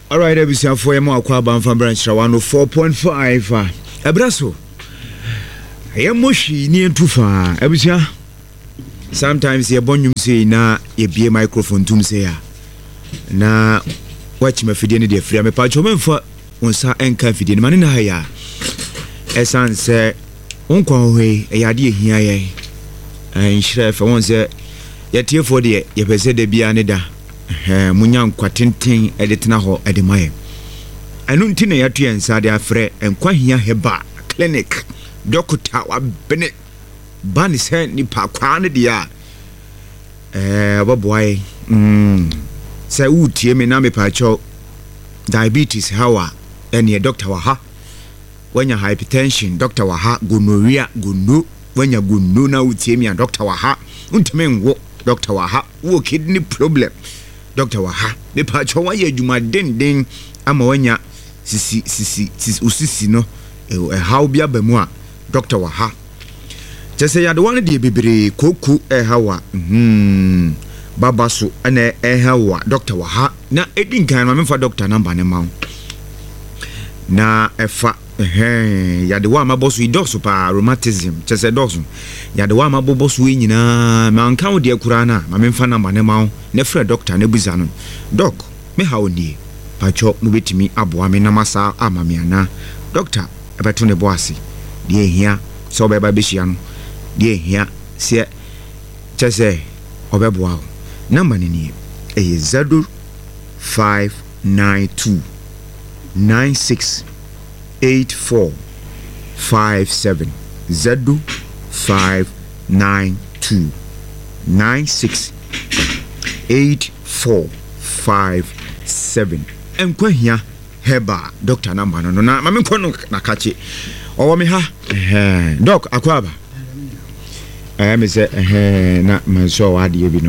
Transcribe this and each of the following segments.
All right, everyone, for more Aquaban from Branch 104.5. Abraso. I am mushy near too far. Everyone. Sometimes your bonum say na ye be a microphone to say na watch me fidini de free me patch men for on sa enka fidini man na ya. Esan say unkwa hwe e yade ehia ye. Nhire fa won say ye tie for de ye pese de bia ne da. Munya nkwa tenten edetena ho edemaye anu nti na yato yensa de afre enkwa hia heba clinic doctor wa bene bani se ni pa kwa ne dia boboy se utie me na me pa cho diabetes hawa ene doctor wa ha wanya hypertension doctor wa ha gonorrhea gonu wanya gonu na utie me doctor wa ha untime nwo doctor wa ha wo kidney problem Doctor Waha, the patch wa ye juma den ama wanya sisi usisi no how bia bemua Doctor Waha. Just say ya the one de bebre koku hawa baba so ene hawa Doctor Waha na edin kan ma memfa doctor number ne ma na efa ya de wa ma boss we docs pa rheumatism just say docs ya de wa ma boss we nyina ma nka wo de akura na ma memfa number ne ma ne frɛ doctor ne buza no doc me ha oni pacho mu betimi aboa me na masa ama me ana doctor abeto ne boase de ehia so be ba behia no de ehia se chese obeboa number ne ni e 0592 968457 0592 968457 enkwa hia heba doctor number no na mame kono na kache owo me ha doc akwaba me se na manso wade bi no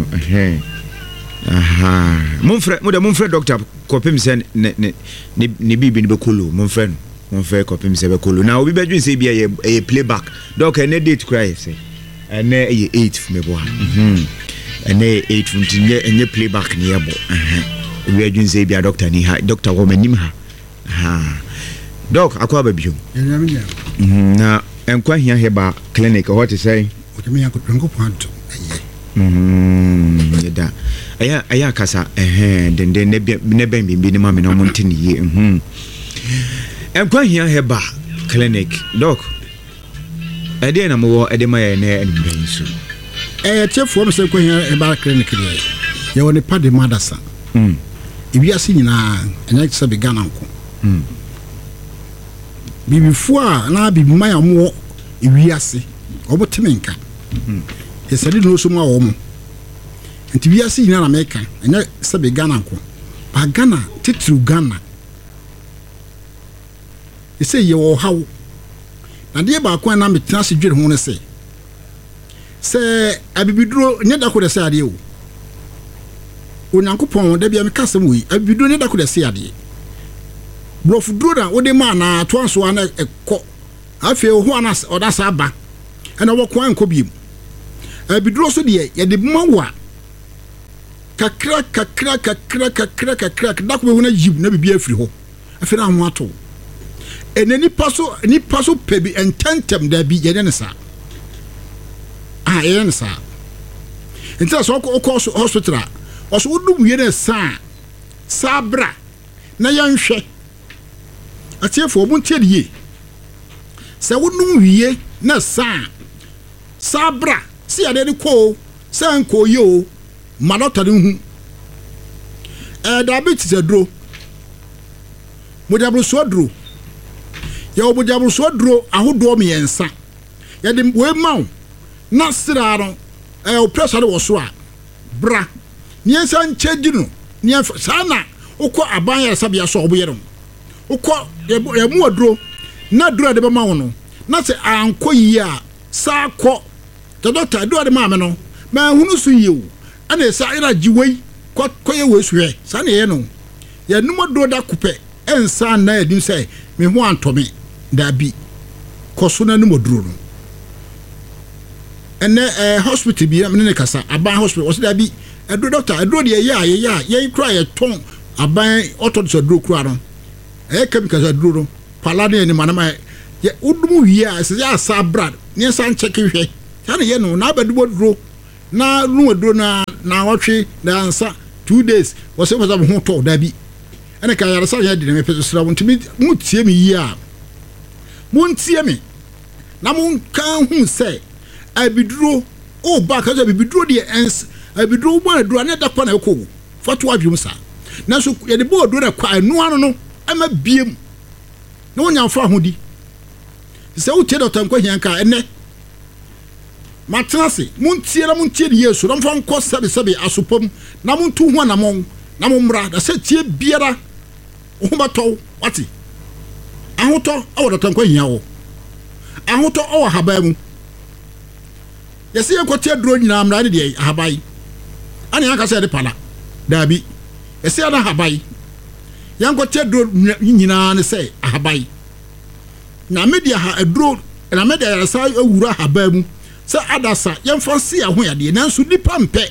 Monfre doctor kopim se ne bibi ne bekolo monfre kopim se bekolo na obi bedwin se bia ye playback doc ene date cry se ene ye 8 me bo ene 8 funtinye enye playback ne yebo obi bedwin se bia doctor ni ha doctor wo manim ha doc akwa babio na enkwa hia heba clinic what to say otemi yakotwenko panto yeda aya kasa den ne ben bi ne ma me no montini ye enkwa hia heba clinic doc ade na mo ade ma ye na enben so chefo me se kwa hia heba clinic ye ye woni pade madasa ibi asi nyina enya se be Ghana nko bibifu a na bibi ma ya mo iwi ase obotemenka yesadi no so ma wo mo nti wi ase nyina na meka enya se be Ghana nko ba Ghana titru Ghana ese ye wo hawo na de ba ko na metena se dwere ho ne se abibiduro nya da ko de se ade o onyankopon da bia me kasem wi abibiduro nya da ko de se ade blofu duro da wo de ma na to anso ana ekọ afi ho ana oda sa ba ana wo ko anko biem abibiduro so de ye de mawa kakra da ko be wona jib na bibia afiri ho afi na ho ato enani paso pebi ententem da bi ye ne sa ye ne sa ntia so ko hospital o so wodum ye ne sa bra na yanhwe atiefo obuntie die se wodum wie na sa bra si ade de ko san ko yo malota de hu diabetes adro mojabro so adro ya obojabro so adro ahodo me yensa ya de we maw na siraro o pressure wo so a bra ni yensa nchedi no ni sana ukọ aban ya sabia so oboyere ukọ emu adro na adro de be maw no na se anko yi a sa akọ the doctor do de ma me no ma hunu so yewu ana sa ira jiwei koye we suhe sa na ye no ya numa do da kupe ensa na edin say me ho antome da bi koso na numa duro no ene hospital bi me ne kasa aban hospital o se da bi edo doctor edo de ye cry ye ton aban auto so duro kura no chemical so duro no pala ne ni manama ye udum wie a se ya sa brad ne san check hwe ya ne ye no na abadubo duro na nu duro na wotwe na ansa 2 days was it was a ho to da bi ene ka ya sa ya di me peso sra wontimi mutie me yi a muntie me na mun kan hu se abiduro o ba ka so abiduro de ens abiduro mo aduro na da kwa na ko foto adwum sa na so ye de bo duro na kwa enu ano no ama biem na wonya fa ho di se wo tie Dr. Nkwa Hianka ene matrase muntie na muntie de Yesu na mfa nko sebe asopom na muntu ho na mon na momra da se tie biara wo bato wati ahoto awo Dr. Nkwa Hia wo ahoto awo habamu yesi enkotie duro nyina amra ne de habai ani aka se de pala dabi yesi ana habai yankotie duro nyina ne se habai na media ha aduro na media ya sa awura habamu se adasa yemfa se ya ho yade nanso nipa mpe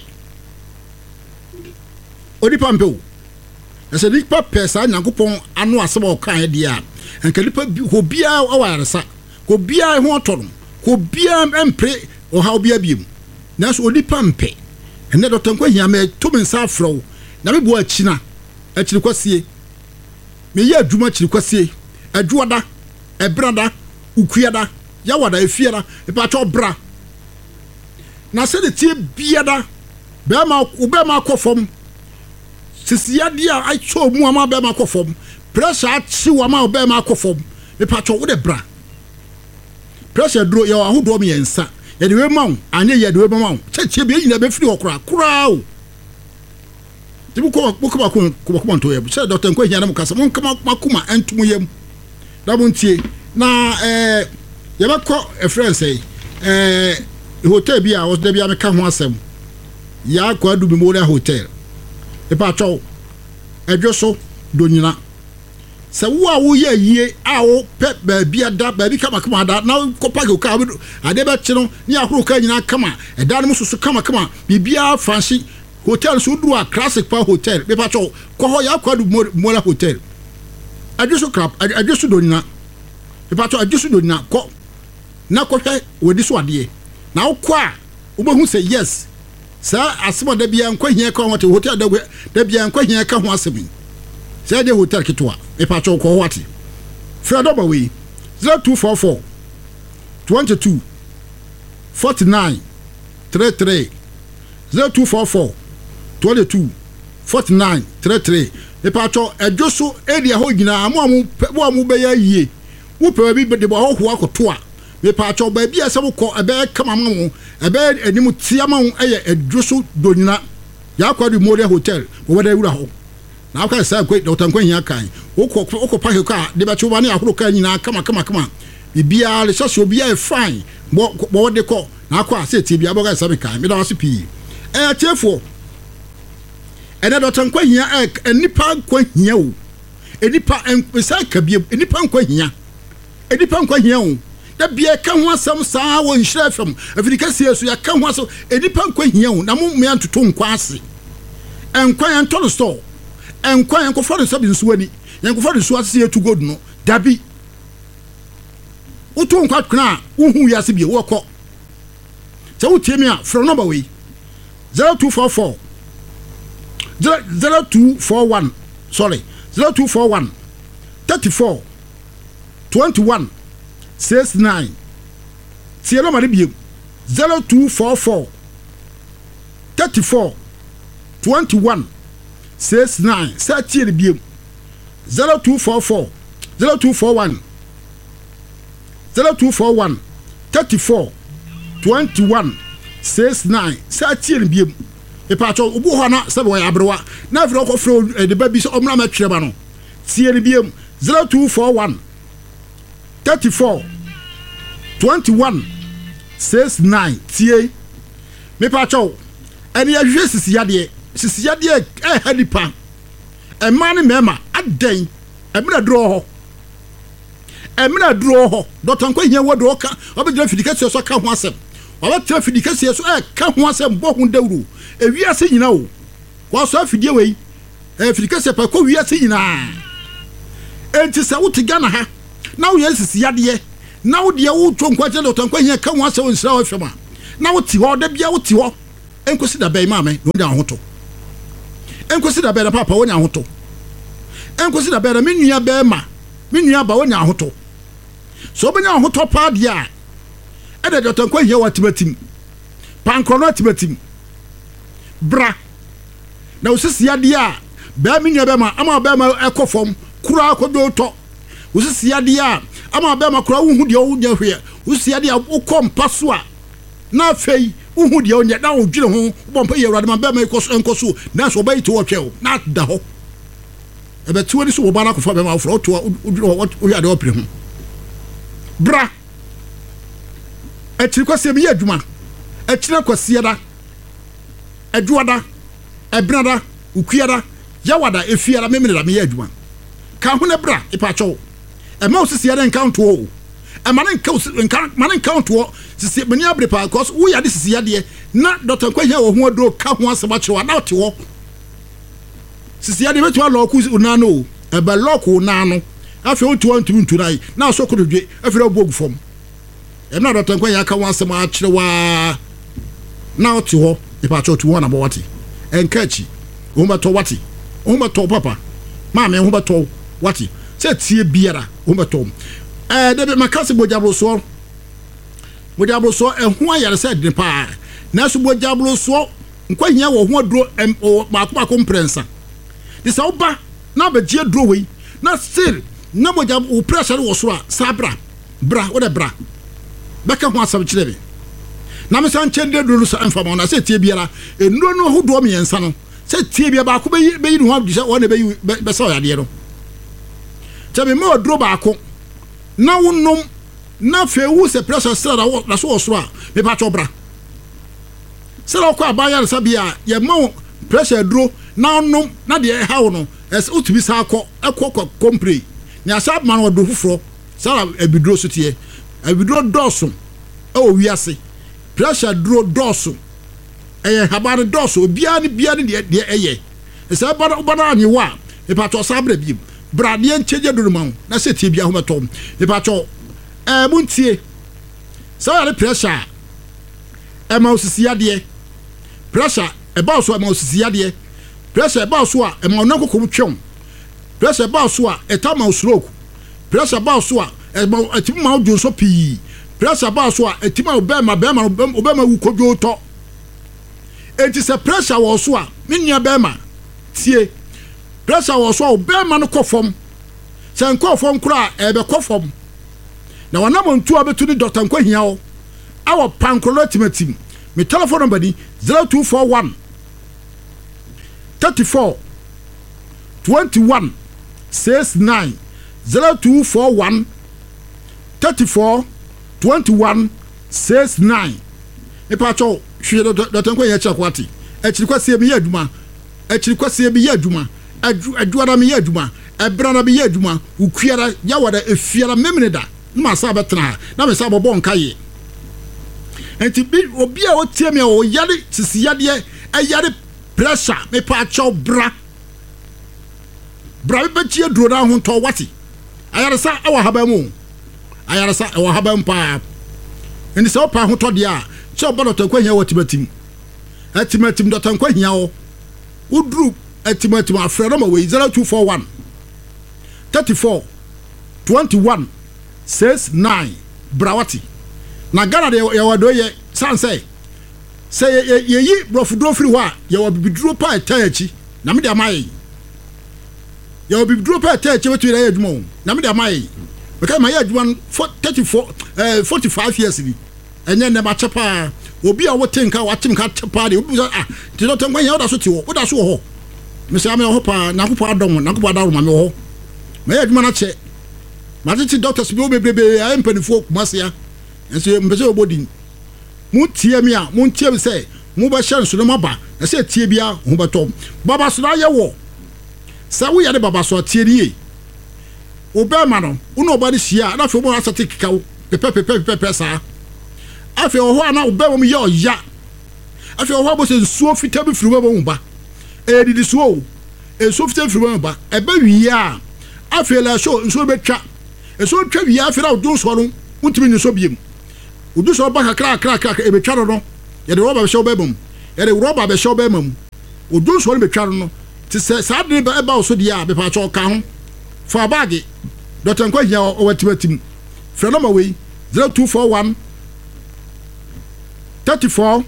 odipa mpe o ese nipa pesa nyankopon anu aseba o kan de a enka nipa ho bia awaresa ko bia ho to no ko bia empre o ha obia biem nanso odipa mpe ene Dr. Nkwa Hia me to me nsa afro na me bo akina akiri kwasie me ye adwuma akiri kwasie adwoada ebrada ukuada yawada efiara epa to bra na se de tie biada be ma kofom sisia dia ai cho mu ama be ma kofom pressure achi wa ma be ma kofom epa to wo de bra pressure dro ya ahodo me yensa ye de we ma anye ye de we ma ma cheche be yina be firi okura kura o tibu ko to ye se Dr. Nkwa Hia na mukasa mon kama makuma entum yem da buntie na ye ba ko a friend say hotel bi a was there bi a meka ho asem ya kwa adu bi mo hotel e pa cho edwoso donyina se wo a wo ye yie a wo pe ba bi ada ba bi kama ada na ko pa ko ka ade ba chi no ni ahoro ka nyina kama e da no susu kama bibia fancy hotel so duru a classic pa hotel be pa cho ko ho ya kwa adu mo hotel adwoso crap adwoso donyina be pa cho adwoso donyina ko na ko hwe wodi so ade na ukwa ubehu say yes sa asema da bia Nkwa Hia ka hotel hotel da bia Nkwa Hia ka ho asemi say de hotel kitwa e pa cho ko wati Fredo bawe 0244 22 49 33 0244 22 49 33 e pa cho edwoso area ho gina amu be ya yie wo pe bi de bo ho akoto a me pa cho ba bia se ko ebe kama mamu ebe animu tiama hu eye edwoso donyina ya kwadu Moria hotel wo wada wura ho na aka sa ko Dr. Nkwa Hia kan wo ko pa ka de ba cho ba ne ahoro kan nyina kama bibia le so bia e fine bo de ko na akwa se tie bia bo ga sa be kan me da waso pi tiefo ene Dr. Nkwa Hia enipa Nkwa Hia o enipa enpesa kabie enipa Nkwa Hia o da bia ka ho asam saa wo nhira fam afirika siesu ya ka ho asam enipa Nkwa Hia o na mo me antoto nkwa ase enkwa ya ntolo store enkwa ya nkofo de sabi nsuwa ni ya nkofo de nsuwa ase etu gold no dabi uto nkwa kana uhu ya se bia wo kɔ se wo tie me a from number we 0244 0241 sorry 0241 34 21 69 Tielo mari biem 0244 34 21 69 sa tiele biem 0244 0241 0241 34 21 69 sa tiele biem e pa cho obu ho na se bo ya abrewa na afro ko fro de ba bi so omra ma twere ba no tiele biem 0241 34 21 69 tie me pa cho eni ya hwe sisi yade hadipa e man mema aden emina dro ho Dr. Nkwa Hia wodo ka obedira fidikase so ka ho asem obetira fidikase so ka ho asem bo hu dawru ewiase nyina o kwa so afidie wei Firi kase pa ko wiase nyinaa enti sɛ wote Ghana ha na wo yɛsisi yadeɛ na wo de wo twa nkwakyɛ dɔtɔ nkwanya ka ho asɛ wo nsira wo hwɛma na wo ti hɔ da bia wo ti hɔ enkosi da bɛn maame no nya ahoto enkosi da bɛn na papa wo nya ahoto enkosi da bɛn na menua bɛma menua ba wo nya ahoto so obenya ahoto pa de a ɛda dɔtɔ nkwanya wa timatim pankrono timatim bra na wo sisi yadeɛ a bɛɛ menua bɛma ama bɛma ɛkɔfom kura akodo to wo sisi yadeɛ a ama bɛma kura wo hu de wo nya hwɛ wo sisi yadeɛ a wo kom paso a na fei uhu dia onye na odwire ho bompa ye awrade man be ma enkoso na so obayi to otwe na da ho ebe ti woni so wo ba na kofa be ma afro to odwire ho o ya de opre ho bra etiri kwase bi adwuma etiri kwase da adwuada ebrada ukuada yawada efiara memene da me adwuma ka ho ne bra ipa cho e ma osisi ya den count o e ma ne count o sisi mani abre pa cause wo ya de sisi ya de na Dr. Nkwahia wo ho aduro ka ho aseba chewa na ote wo sisi ya de betu aloku una no e be loku na no afi otu ntumi nturai na so kododwe afi ra bogu fom e na Dr. Nkwahia ka ho asema chewa na ote wo e pa cho tu wona bo wati enkachi wo ma to wati wo ma to papa ma me wo ma to wati se tie biara wo ma to de be makase bojabro so ehu ayare se de pa na so bojabro so Nkwahia wo ho aduro maako mprensa de sa oba na bagie aduro wei na still na bojabro pressure wo so a sabra bra wo de bra beka ho asam kire be na me san chende aduro so amfama na se tie biara enuro no ho do miensa no se tie bia ba ko be yi no ho abdise wo na be sa oyade no tabe me aduro ba ko na wonom na fewu se pressure sra da so so a me pa chobra sra ko abaya re sabia ye ma pressure duro na wonom na de hawo no es utubi sa akọ compre ni asab man wo do fufuro sra abiduro so tie abiduro doso e o wiase pressure duro doso eye habare doso obia ne de eye esa bana anyi wa me pa cho sabra bi brade encheje duro ma na se tie bia ho metom me pa cho muntie so ya pressure e ma osisi yade pressure e ba so e ma osisi yade pressure e ba so a e ma onakokom twem pressure e ba so a e ta ma stroke pressure ba so a e ma atimi ma ojo so pi pressure ba so a etima obema wu kodwo to enti se pressure wo so a menua bema tie pressure wo so a obema no kofom se nkofom kura e be kofom na wana montu abetu ni Dr. Nkwahia o awo pankro timatim me telephone number ni 0241 34 21 69 0241 34 21 69 e pa cho hwe Dr. Nkwahia chakwati echiri kwase bi aduma echiri kwase bi aduma aduara me aduma ebrana bi aduma ukuara yawada efiara memneda ma sa betra na me sa bobo nkaye enti bi obi a otie me o yare sisi yade ayare pressure me pa cho bra be tie duro na ho to wati ayare sa awa haba mu ayare sa awa haba mpa enti sa opa ho to de a che obo Dr. Nkwahia watimatim atimatim Dr. Nkwahia o udru atimatim afre no ma we 0241 34 21 69 brawati na Ghana de ya wado ye sanse se ye brofudro free ho a ye wabibiduro pa etachi na me de amayi ye wabibiduro pa etachi wetu ya adwuma na me de amayi because my adwuma 45 years ni enye ne ba chepa obi a wotenka watim ka chepa de obi ah ti Dr. Nkwahia oda so ti wo oda so ho me se ame ho pa na kupa adom na kupa adom ma me ho my adwuma na che matiti doctors bi obebrebe a empanifo kumasia enso mpese obodin mu tie mi a mu tie bi se mu ba hye nso no maba na se tie bia ho beto baba so na ye wo sa wo ya de baba so tie nie obema no uno obade hia na fe mo asate kikawo pepe sa afi oho ana obema mu ye oya afi oho bo se nsuo fita bi firi baba mu ba edidi suo eso fite firi wɔn ba ebe wiye a afei la so nso betwa eso twa wiye afei la odun so no untimi ni so biem odun so ba kakra ebe twa no ye de rubber be show be bom ye de rubber be show be mam odun so no betwa no ti se sa de ba eba so de a be pa cho ka ho fa bag Dr. Nkwahia o watimatim fra number we 0241 34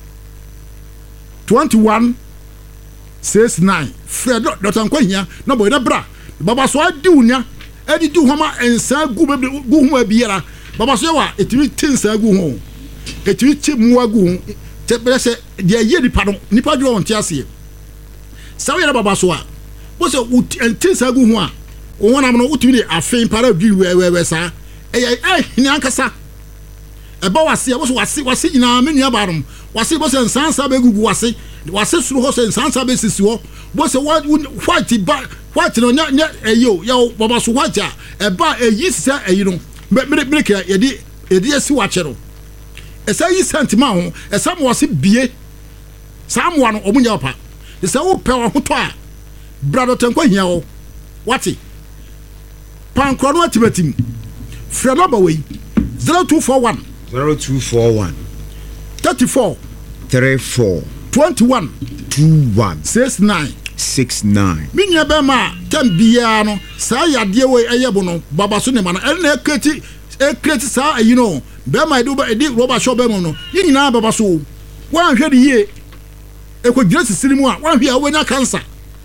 21 69 fra Dr. Nkwahia no boy na bra baba so adi unya edi di homa ensa gu ho abiera baba so wa etimi tinsa gu ho etimi ti mu agu ho te brese de aye nipa dwo on ti ase sawo ya baba so a bo se tinsa gu ho a wona mo utimi de afin para dwi we sa ni ankasa eba wase e bo so wase nyina menua barom wase bo se nsansa be gugu wase suru ho se nsansa be sisi ho bo se white no nya eyo ya baba so white a eba eyi sisa eyi no me kira yedi esi wache no esa yi sentima ho esa mo wase bie samoa no omunya opa esa wo pe wo hoto a brother Nkwahia ho wati pankro no atibatim fra number we 0241 34 21 69 minya be ma tambia no sa yade we eyebo no baba so ne ma no na ekreti sa ayi no be ma do ba edi rubber shop be mo no nyina baba so wan hwe de ye ekwadira sisiri mu a wan hwe a we na cancer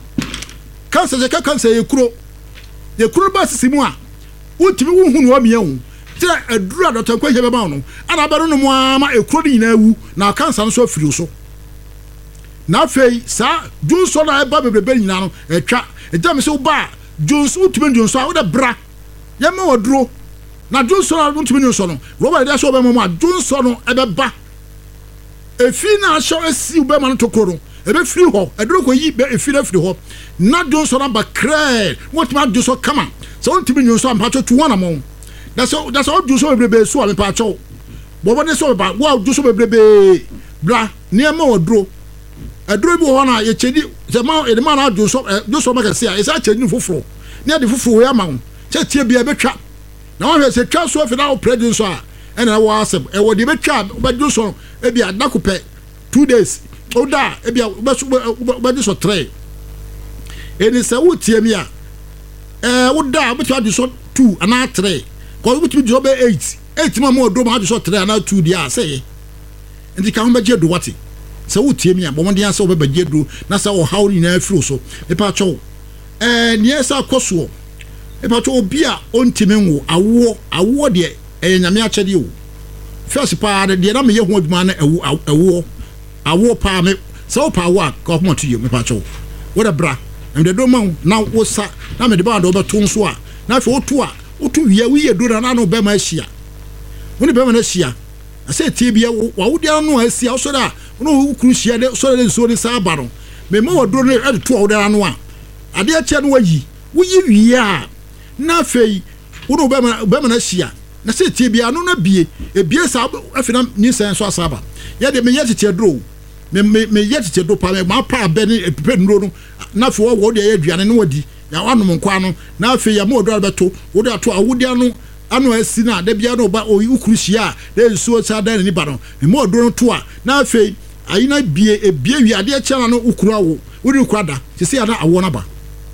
je ka cancer ye kuro ba sisi mu a utimi wo hu no amia hu tira adura Dr. Nkwahia be ma no ana ba no mo ama ekuro ni na wu na cancer no so afiri so na fei sa junso na eba bebrebe nyina no etwa ejam se uba junso utime junso a wo de bra ye ma woduro na junso na utime junso no roba de so be mo junso no ebe ba efi na so esi ube ma no tokoro ebe firi ho eduro ko yi be efi na firi ho na junso na ba kre what ma junso kama so utime junso am pacho tuwa na mo that's all junso bebrebe so am pacho bobo de so ba wo junso bebrebe bra ne ma woduro aduro bi ho na ye chedi se ma e de ma na do so make se a e sa chedi fufuro ne de fufuro ya ma ho che tie bia betwa na wo hwe se twa so afi na o president so a e na wo asem e wo de betwa be do so e bia nakopɛ 2 days o da e bia be do so 3 e ni se wo tie mi a wo da betwa do so 2 ana 3 ko wo betwa do be 8 ma mo do ma do so 3 ana 2 dia say ndi ka ho be je do wati se wo tie mi a bomode an se wo be bagye duro na se wo hawri na afiro so e pa cho nie sa koso e pa cho obi a ontime nwo awo de nyame a chede wo first pa de na me ye ho aduma na awo pa me se wo pa wo a ka ho to ye me pa cho wo da bra em de do ma na wo sa na me de ba do be to nso a na fe wo to a wo to wiye wiye duro na no be ma ahia wo ne be ma na ahia ase tie bia wa wo dia no ahia wo so da no ukuru hia de so de so de sa ba no me ma wodro ne e to wo da no a ade a che no wayi wo yi wiye a na fei wo no be ma na hia na se tie bia no na bie e bie sa afina ni sen so asaba ye de me ye tete dro me ye tete do pa me ma pa be ni epepe ndro no na fe wo de ye aduane no wadi ya wanom nkwa no na fe ya ma wodro beto wo de ato awodia no ano asi na da bia no ba o ukuru hia de so sa da ni ba no me ma wodro no to a na fe ayina bie wi ade a chana no ukuru awo wo de ukura da se se ada awo na ba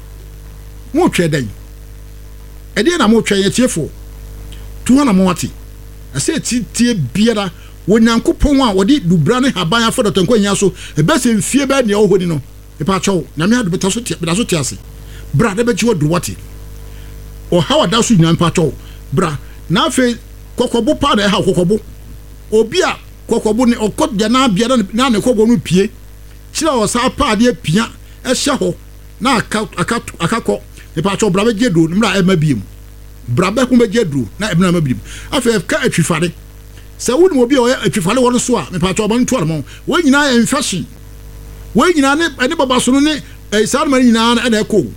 mo twa dan e de na mo twa ye tiefo tuwa na mo wati ase tie biara wonyankopon a wodi dubra ne haban afa Dr. Nkwahia so e be se mfie ba ne o hodi no e pa chawo na me adu beta so tie ase bra de be chi wodu wati o hawa da so nyina pa chawo bra na fe kokobo pa na ha kokobo obi a kokobo ne okot de na biara na ne kokobo no pie kira o sa pa de pia e hye ho na akakọ e pa chawo bra be gedo mra e mabiem bra be ko be gedo na e bna mabiem afa ka atwifade se woni obi o atwifade won so a me pa chawo ban to almo wo nyina infection wo nyina ne baba so no ne e sar mari nyina na e ko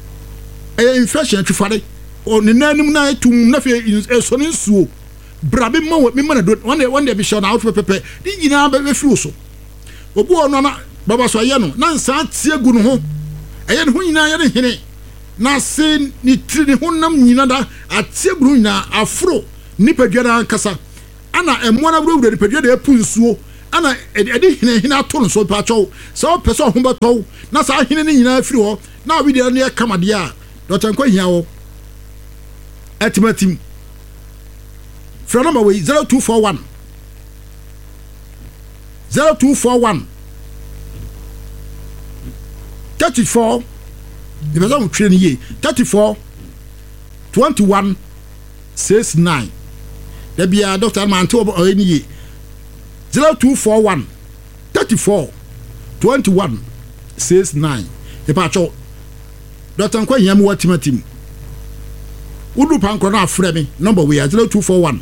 e infection atwifade o ne nanim na etum na fe so ne nsuo bra be ma na do won de be show na out pepe di nyina be fi so obu ono na baba so ye no na nsa tie gu no ho ɛyɛ ne ho nyinaa yɛ ne hene na se ne tiri ne ho nam nyina da atie buru nyinaa aforo nipadua na ankasa ana ɛmoa na wura nipadua da epu nsuo ana ɛde hene ato no so paatwɔ sɛ ɔpɛ sɛ ɔho bɛtɔw na saa hene ne nyinaa firi hɔ na ɔbi deɛ ne yɛ kamadeɛ a dɔkta nkɔ hia wɔ ɛtimatim frɛ number wei 0241 34 the person training ye 34 21 69 there be a doctor man to or any 0241 34 21 69 the pacho doctor nkwa yam what timatim udu pankro na frɛ me number we 0241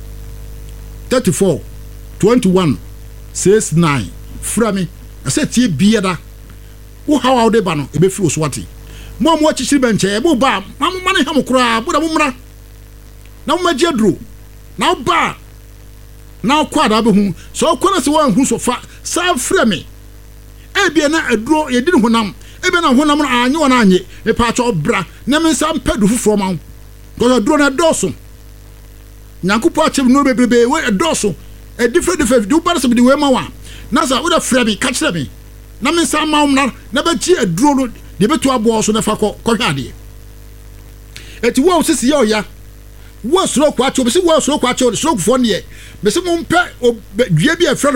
34 21 69 frɛ me ase tie bieda wo how de ba no e be fi oswati mo chichiri benche e bo ba mamma ne ham kura bo da mumra na mo magi aduro na ba na kwada be hu so kwara se wan hu so fa sa frɛ me e bia na aduro ye di honam e bia na honam na anye wona anye e pa cho bra na me sam padu fufuro ma ko aduro na doso nyankopo achim no bebebe we doso e different do bar so be we ma wa na sa wo da frɛ me ka kyerɛ me na me sam ma umna na ba chi aduro no de beto abo so na fa kɔ hwade eti wo sisi ya oya wo soro kwa cho be si wo soro kwa cho soro kufo ne be si mo mpɛ dua bi afrɛ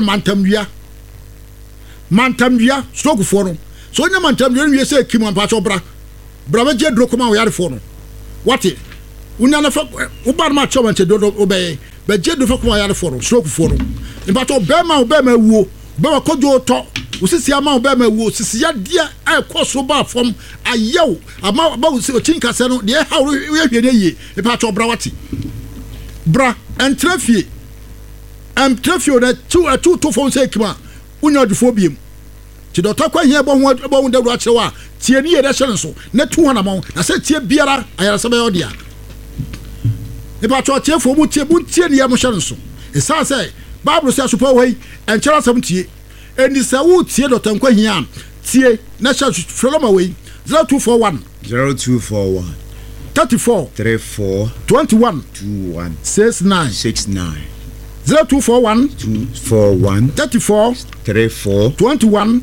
mantam dua soro kufo no so nya mantam dua wie se kim ampa cho bra ba je duro koma wo yare fo no wate unya na fa wo ba ma cho man che do obey ba je duro fa koma yare fo no soro kufo no impa to be ma wuo be ma kojo to usisi ama oba ma wo sisi ya dia ekoso ba fom ayew ama ba usi ochinka se no de ha wo yehwe ne yie e pa cho bra wati bra entrafie na tu to fon se kima unya dufo biem ti do takwa hia bo ho dawru a kyerewa tie ne ye de hye nso na tu hana ma na se tie biara ayara se be odia e pa cho tie fo mu tie ne ye mo hye nso e sa se bible se asopo wei enkyera sam tie eni sa wo tie dr nkwa hia tie na sha froloma wei 0241 34 21 69 0241 34 21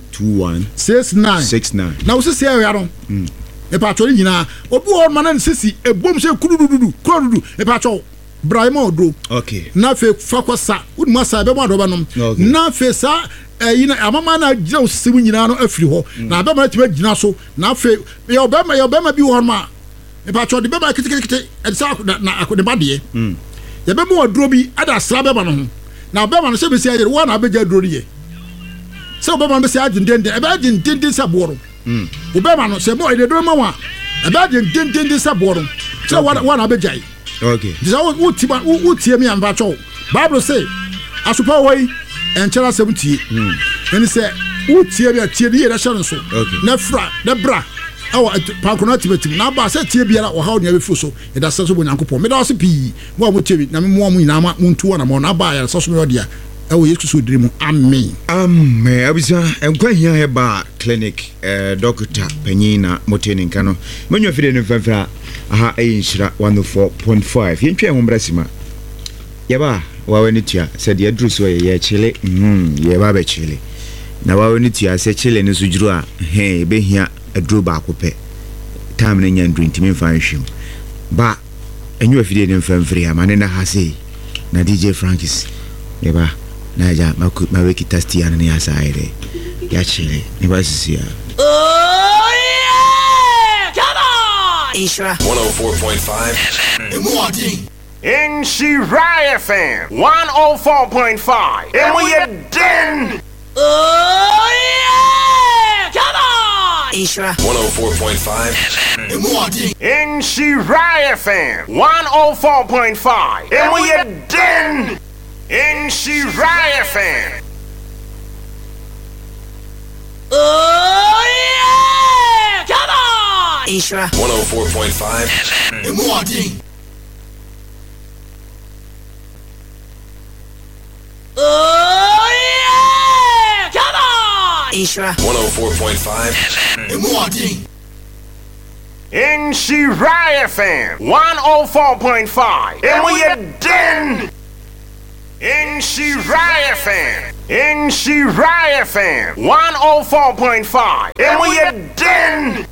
69 na wo sisi ya ro e pa cho nyina obi o ma na sisi ebom se kurududu e pa cho Brahima odro okay na fe fakosa wo ma sa be mo adoba nom na fe sa yina amama na gina osisi nyina no afiri ho na be ma tiba gina so na fe ye obema bi ho ma e pa cho de be ma kitikiti e sa na akode bade ye be mo odro bi ada sra be ma no ho na be ma no se be si agere wo na be ja odro ye se be ma be si agindende e be agindende sa boro wo be ma no se mo e de do ma wa e be agindende sa boro se wo na be jai okay this wo tie me amba cho bible say asupa wei enchera 70 eni say wo tie bia tie ye da hye so na fra na bra awa pankona tibetim na ba say tie biara wo ha ne abefu so e da so bo nyankopon me da so pi mo tie na me mo nyina ma muntu na mo na ba ya so so me odia ewo yesu so diri mu amen abisa enkwa hia heba clinic doctor panyina moteni nkano menyo fide ne fafra aha eyinshira 104.5 yentwe ho brasima yaba wawe tia said ye dru so ye chile ye ba be chile na wawe tia se chile ne sujuru a be hia adru ba akopɛ time ne nya ndru ntimi fa nhwem ba enyo afide ne mfamfiri amane na ha sei na DJ Frankis yaba na ja ma weki tasti ana ne asaire ya chile ne ba sisi ya oh yeah come on Ishra 104.5 Emwadi in Shiraya FM 104.5 and we are done. oh yeah come on Ishra 104.5 Emwadi in Shiraya FM 104.5 and we are done. In Shiraya FM oh yeah come on Ishra 104.5 Emwadi oh yeah come on Inshira 104.5 In Shirai FM 104.5. And we are done. In Shirai FM. In Shirai FM 104.5. And we are done.